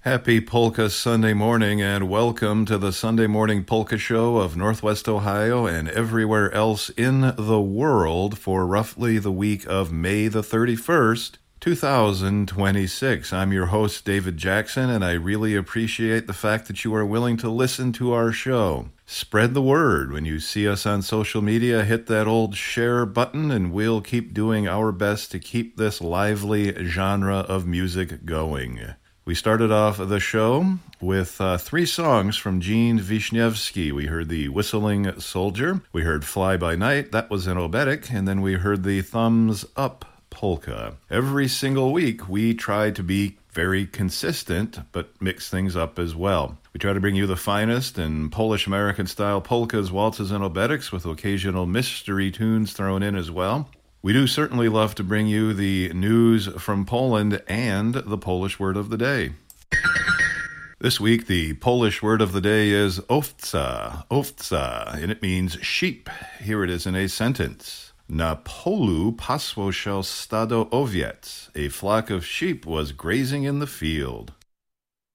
Happy Polka Sunday morning and welcome to the Sunday Morning Polka Show of Northwest Ohio and everywhere else in the world for roughly the week of May the 31st, 2026. I'm your host, David Jackson, and I really appreciate the fact that you are willing to listen to our show. Spread the word. When you see us on social media, hit that old share button, and we'll keep doing our best to keep this lively genre of music going. We started off the show with three songs from Gene Wisniewski. We heard The Whistling Soldier, we heard Fly By Night, that was an oberek, and then we heard the Thumbs Up polka. Every single week, we try to be very consistent, but mix things up as well. We try to bring you the finest in Polish-American-style polkas, waltzes, and obereks with occasional mystery tunes thrown in as well. We do certainly love to bring you the news from Poland and the Polish word of the day. This week, the Polish word of the day is owca, and it means sheep. Here it is in a sentence. Na polu pasło się stado owiec. A flock of sheep was grazing in the field.